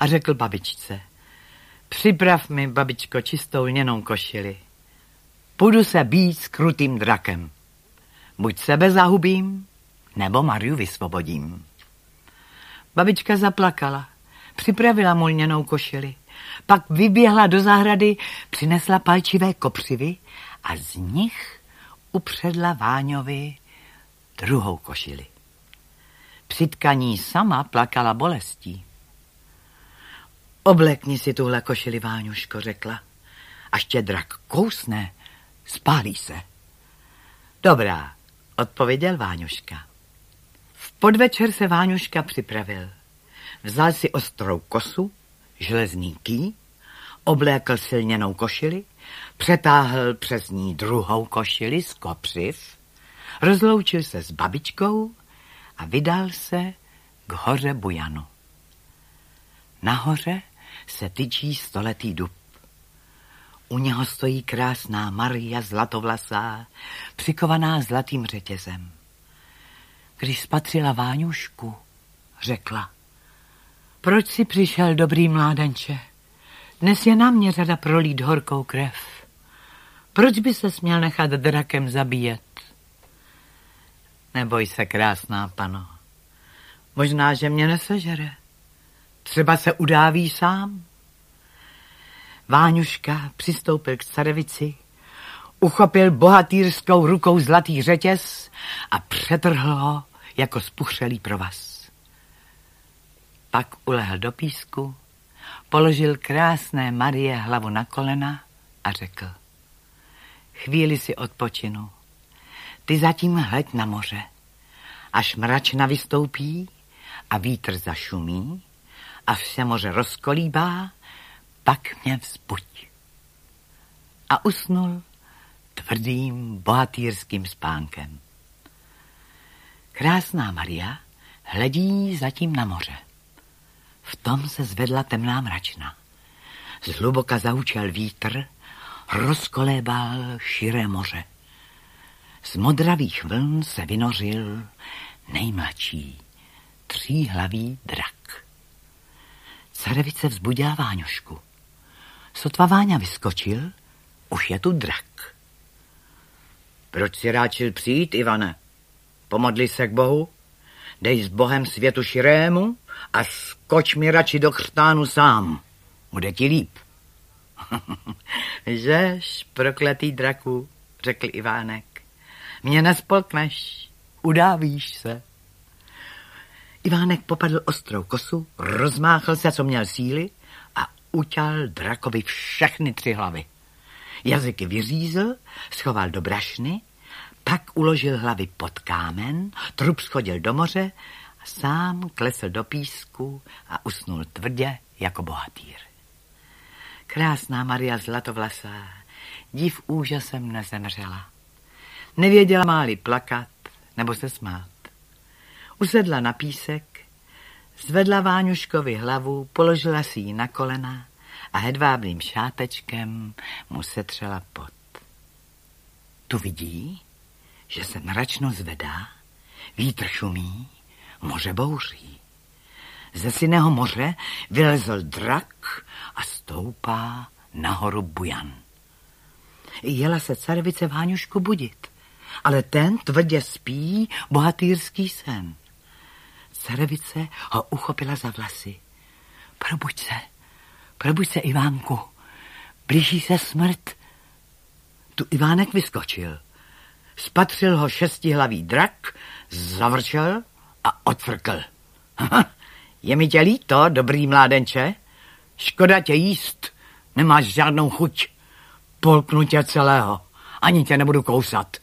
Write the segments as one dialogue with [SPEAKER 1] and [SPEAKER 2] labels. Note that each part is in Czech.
[SPEAKER 1] a řekl babičce: připrav mi, babičko, čistou lněnou košili. Půjdu se být s krutým drakem. Buď sebe zahubím, nebo Mariu vysvobodím. Babička zaplakala, připravila mu lněnou košili, pak vyběhla do zahrady, přinesla palčivé kopřivy a z nich upředla Váňovi druhou košili. Při tkaní sama plakala bolestí. Oblekni si tuhle košili, Váňuško, řekla. Až tě drak kousne, spálí se. Dobrá, odpověděl Váňuška. V podvečer se Váňuška připravil. Vzal si ostrou kosu, železný ký, oblékl si lněnou košili, přetáhl přes ní druhou košili z kopřiv, rozloučil se s babičkou a vydal se k hoře Bujanu. Nahoře se tyčí stoletý dub. U něho stojí krásná Maria zlatovlasá, přikovaná zlatým řetězem. Když spatřila Váňušku, řekla: proč jsi přišel, dobrý mládenče? Dnes je na mě řada prolít horkou krev. Proč by se směl nechat drakem zabíjet? Neboj se, krásná pano. Možná, že mě nesežere. Třeba se udáví sám. Váňuška přistoupil k carevici, uchopil bohatýrskou rukou zlatý řetěz a přetrhl ho jako spuchřelý provaz. Pak ulehl do písku, položil krásné Marie hlavu na kolena a řekl: chvíli si odpočinu. Ty zatím hleď na moře. Až mračna vystoupí a vítr zašumí, až se moře rozkolíbá, pak mě vzbuď. A usnul tvrdým bohatýrským spánkem. Krásná Maria hledí zatím na moře. V tom se zvedla temná mračna. Zhluboka zahučel vítr, rozkolébal širé moře. Z modravých vln se vynořil nejmladší, tříhlavý drak. Carevice vzbudila Váňušku. Sotva Váňa vyskočil, už je tu drak. Proč si ráčil přijít, Ivane? Pomodli se k Bohu, dej s Bohem světu širému a skoč mi radši do chřtánu sám. Bude ti líp. Žež, prokletý draku, řekl Ivánek. Mě nespolkneš, udávíš se. Ivánek popadl ostrou kosu, rozmáchl se, co měl síly, a uťal drakovi všechny 3 hlavy. Jazyky vyřízl, schoval do brašny, pak uložil hlavy pod kámen, trup schodil do moře a sám klesl do písku a usnul tvrdě jako bohatýr. Krásná Maria zlatovlasá div úžasem nezemřela. Nevěděla, má-li plakat nebo se smát. Usedla na písek, zvedla Váňuškovi hlavu, položila si ji na kolena a hedváblým šátečkem mu setřela pot. Tu vidí, že se mračno zvedá, vítr šumí, moře bouří. Ze sinného moře vylezl drak a stoupá nahoru Bujan. Jela se carevice Váňušku budit, ale ten tvrdě spí bohatýrský sen. Carevice ho uchopila za vlasy. Probuď se, Ivánku, blíží se smrt. Tu Ivánek vyskočil. Spatřil ho 6hlavý drak, zavrčel a odfrkl. Je mi tě líto, dobrý mládenče? Škoda tě jíst, nemáš žádnou chuť. Polknu tě celého, ani tě nebudu kousat.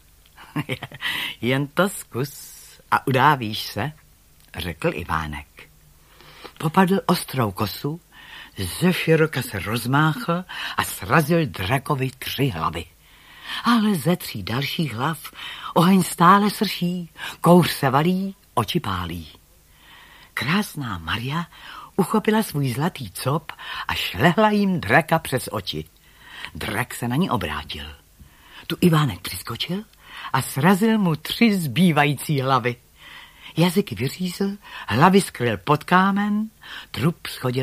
[SPEAKER 1] Jen to zkus a udávíš se, řekl Ivánek. Popadl ostrou kosu, ze široka se rozmáchl a srazil drakovi 3 hlavy. Ale ze 3 dalších hlav oheň stále srší, kouř se valí, oči pálí. Krásná Maria uchopila svůj zlatý cop a šlehla jim draka přes oči. Drak se na ní obrátil. Tu Ivánek přiskočil a srazil mu 3 zbývající hlavy. Jazyk vyřízl, hlavy skryl pod kámen, trup schodil